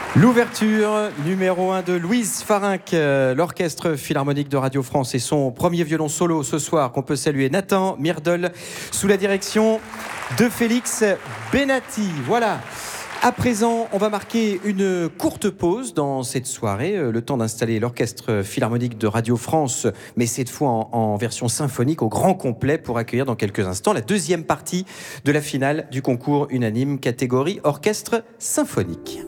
L'ouverture numéro 1 de Louise Farinck, l'Orchestre Philharmonique de Radio France et son premier violon solo ce soir qu'on peut saluer, Nathan Myrdol, sous la direction de Félix Benatti. Voilà. À présent, on va marquer une courte pause dans cette soirée, le temps d'installer l'Orchestre Philharmonique de Radio France, mais cette fois en version symphonique au grand complet pour accueillir dans quelques instants la deuxième partie de la finale du concours unanime catégorie orchestre symphonique.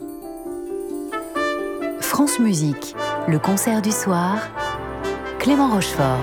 France Musique, le concert du soir, Clément Rochefort.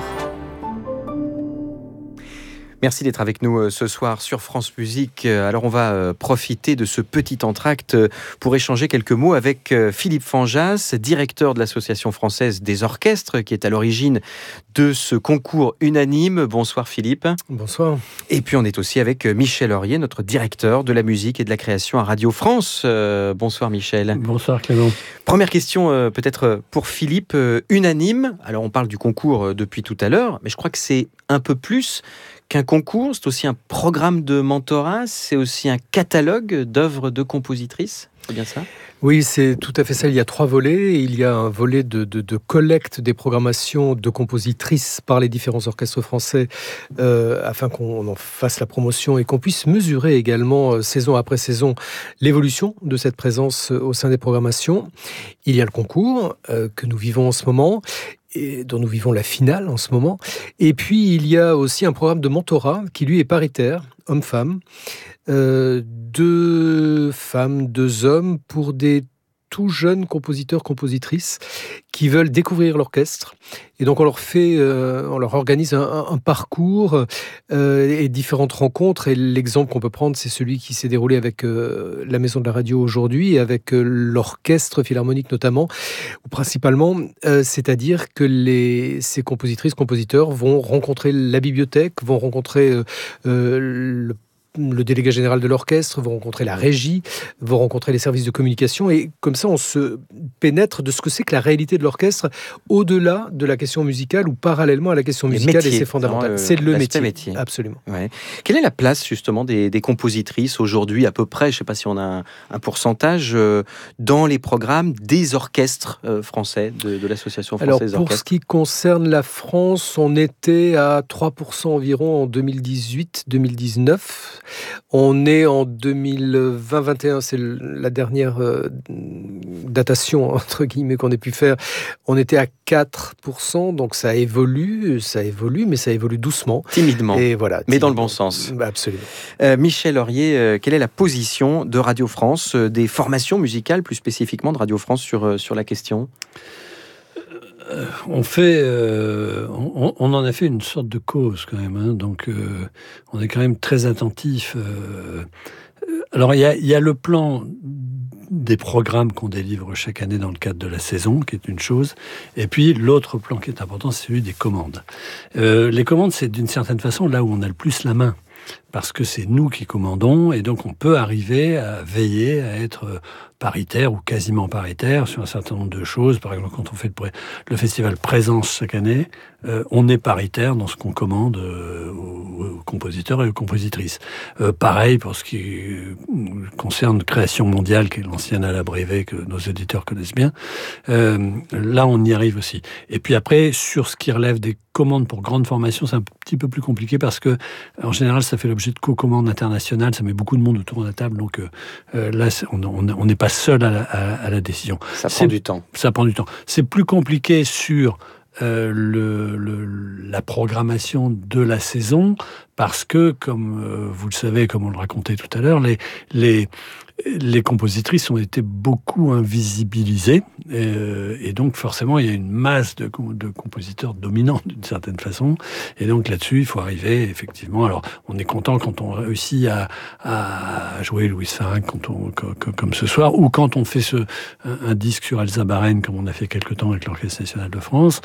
Merci d'être avec nous ce soir sur France Musique. Alors on va profiter de ce petit entracte pour échanger quelques mots avec Philippe Fanjas, directeur de l'Association française des orchestres, qui est à l'origine de ce concours unanime. Bonsoir Philippe. Bonsoir. Et puis on est aussi avec Michel Aurier, notre directeur de la musique et de la création à Radio France. Bonsoir Michel. Bonsoir Clément. Première question peut-être pour Philippe, unanime. Alors on parle du concours depuis tout à l'heure, mais je crois que c'est un peu plus qu'un concours, c'est aussi un programme de mentorat, c'est aussi un catalogue d'œuvres de compositrices, c'est bien ça ? Oui, c'est tout à fait ça. Il y a 3 volets. Il y a un volet de collecte des programmations de compositrices par les différents orchestres français afin qu'on en fasse la promotion et qu'on puisse mesurer également, saison après saison, l'évolution de cette présence au sein des programmations. Il y a le concours que nous vivons en ce moment, et dont nous vivons la finale en ce moment. Et puis, il y a aussi un programme de mentorat qui, lui, est paritaire, homme-femme. 2 femmes, 2 hommes, pour des tout jeunes compositeurs, compositrices qui veulent découvrir l'orchestre. Et donc, on leur organise un parcours et différentes rencontres. Et l'exemple qu'on peut prendre, c'est celui qui s'est déroulé avec la Maison de la Radio aujourd'hui, et avec l'Orchestre Philharmonique notamment, ou principalement, c'est-à-dire que ces compositrices, compositeurs vont rencontrer la bibliothèque, vont rencontrer le délégué général de l'orchestre, vont rencontrer la régie, vont rencontrer les services de communication, et comme ça on se pénètre de ce que c'est que la réalité de l'orchestre au-delà de la question musicale ou parallèlement à la question musicale, et c'est fondamental. C'est le métier. Absolument. Ouais. Quelle est la place justement des compositrices aujourd'hui à peu près, je ne sais pas si on a un pourcentage, dans les programmes des orchestres français, de l'Association française des orchestres ? Pour ce qui concerne la France, on était à 3% environ en 2018-2019. On est en 2020-21, c'est la dernière datation entre guillemets qu'on ait pu faire. On était à 4%, donc ça évolue, mais ça évolue doucement. Timidement, et voilà, mais dans le bon sens. Absolument. Michel Aurier, quelle est la position de Radio France, des formations musicales plus spécifiquement de Radio France sur la question ? On en a fait une sorte de cause quand même, hein, donc on est quand même très attentif. Alors il y a le plan des programmes qu'on délivre chaque année dans le cadre de la saison, qui est une chose, et puis l'autre plan qui est important, c'est celui des commandes. Les commandes, c'est d'une certaine façon là où on a le plus la main, parce que c'est nous qui commandons, et donc on peut arriver à veiller à être paritaire ou quasiment paritaire sur un certain nombre de choses. Par exemple, quand on fait le festival Présence chaque année, on est paritaire dans ce qu'on commande aux compositeurs et aux compositrices. Pareil pour ce qui concerne Création mondiale, qui est l'ancienne à la Brévet que nos éditeurs connaissent bien. Là, on y arrive aussi. Et puis après, sur ce qui relève des commandes pour grandes formations, c'est un petit peu plus compliqué parce que, en général, ça fait l'objet de co-commandes internationales. Ça met beaucoup de monde autour de la table. Donc là, on n'est pas seul à la décision. Ça prend du temps. Ça prend du temps. C'est plus compliqué sur la programmation de la saison, parce que, comme vous le savez, comme on le racontait tout à l'heure, les compositrices ont été beaucoup invisibilisées, et donc forcément il y a une masse de compositeurs dominants d'une certaine façon, et donc là-dessus il faut arriver effectivement. Alors on est content quand on réussit à jouer Louise Farinck comme ce soir, ou quand on fait un disque sur Elsa Baren comme on a fait quelque temps avec l'Orchestre National de France.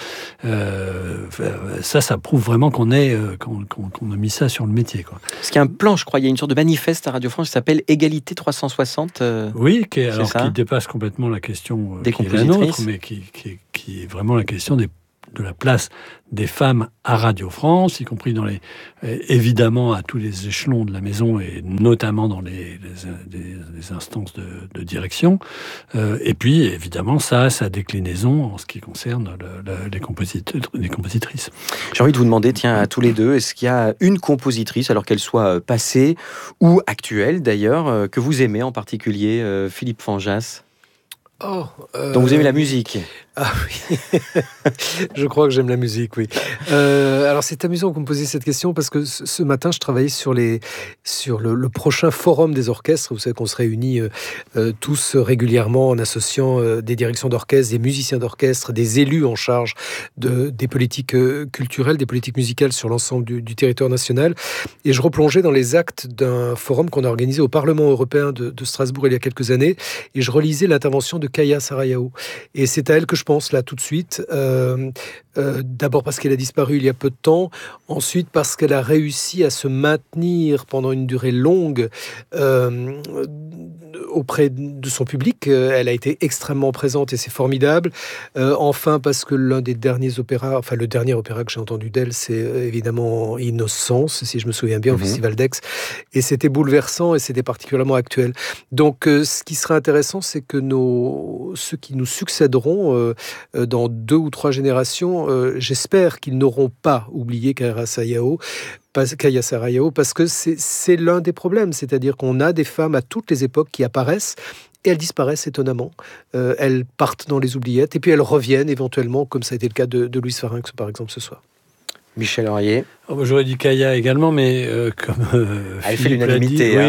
Ça prouve vraiment qu'on a mis ça sur le métier, quoi. Parce qu'il y a un plan, je crois, il y a une sorte de manifeste à Radio France qui s'appelle Égalité 360. Oui, qui dépasse complètement la question des qui est la nôtre, mais qui est vraiment la question la place des femmes à Radio France, y compris évidemment à tous les échelons de la maison et notamment dans les instances de direction. Et puis, évidemment, ça a sa déclinaison en ce qui concerne les compositrices. J'ai envie de vous demander, tiens, à tous les deux, est-ce qu'il y a une compositrice, alors qu'elle soit passée ou actuelle d'ailleurs, que vous aimez en particulier, Philippe Fanjas ? Donc vous aimez la musique ? Ah oui, je crois que j'aime la musique, oui. Alors c'est amusant que vous me posiez cette question parce que ce matin, je travaillais sur le prochain forum des orchestres. Vous savez qu'on se réunit tous régulièrement en associant des directions d'orchestre, des musiciens d'orchestre, des élus en charge des politiques culturelles, des politiques musicales sur l'ensemble du territoire national. Et je replongeais dans les actes d'un forum qu'on a organisé au Parlement européen de Strasbourg il y a quelques années. Et je relisais l'intervention de Kaya Sarayao. Et c'est à elle que je pense là tout de suite. D'abord parce qu'elle a disparu il y a peu de temps, ensuite parce qu'elle a réussi à se maintenir pendant une durée longue auprès de son public. Elle a été extrêmement présente et c'est formidable. Enfin parce que le dernier opéra que j'ai entendu d'elle, c'est évidemment Innocence, si je me souviens bien, au Festival d'Aix. Et c'était bouleversant et c'était particulièrement actuel. Donc ce qui sera intéressant, c'est que ceux qui nous succéderont dans 2 ou 3 générations, j'espère qu'ils n'auront pas oublié Kaya Sarayao, parce que c'est l'un des problèmes, c'est-à-dire qu'on a des femmes à toutes les époques qui apparaissent et elles disparaissent étonnamment. Elles partent dans les oubliettes et puis elles reviennent éventuellement, comme ça a été le cas de Louise Farinck, par exemple, ce soir. Michel Aurier. J'aurais dit Kaya également, mais comme elle fait l'unanimité. Dit,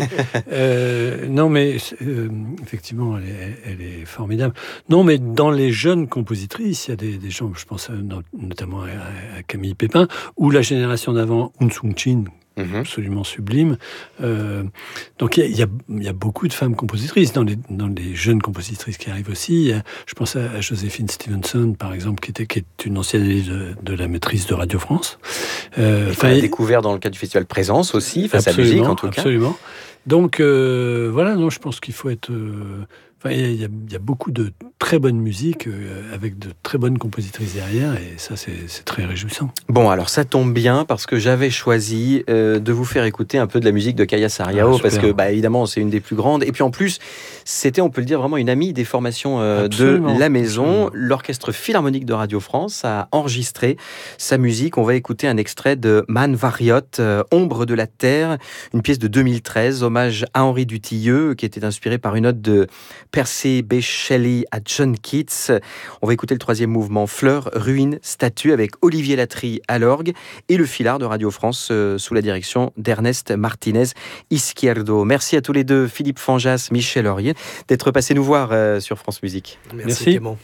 oui. Non, mais effectivement, elle est formidable. Non, mais dans les jeunes compositrices, il y a des gens, je pense notamment à Camille Pépin, ou la génération d'avant, Eun Sung-Chin, absolument sublime. Donc il y a beaucoup de femmes compositrices dans les jeunes compositrices qui arrivent aussi. Je pense à Joséphine Stevenson, par exemple, qui est une ancienne élève de la maîtrise de Radio France. On a découvert dans le cadre du festival Présence aussi, sa musique en tout cas. Absolument. Donc voilà, non, je pense qu'il faut être... il y a beaucoup de très bonne musique avec de très bonnes compositrices derrière et ça c'est très réjouissant. Bon, alors ça tombe bien parce que j'avais choisi de vous faire écouter un peu de la musique de Kaya Sarayao parce que évidemment c'est une des plus grandes et puis en plus c'était, on peut le dire, vraiment une amie des formations de la maison. L'Orchestre Philharmonique de Radio France a enregistré sa musique. On va écouter un extrait de Man Variot, Ombre de la Terre, une pièce de 2013, hommage à Henri Dutilleux qui était inspiré par une note de Percy B. Shelley à John Keats. On va écouter le 3e mouvement, Fleurs, Ruines, Statues, avec Olivier Latry à l'orgue et le Philhar de Radio France sous la direction d'Ernest Martinez Izquierdo. Merci à tous les deux, Philippe Fanjas, Michel Aurier, d'être passés nous voir sur France Musique. Merci. Clément.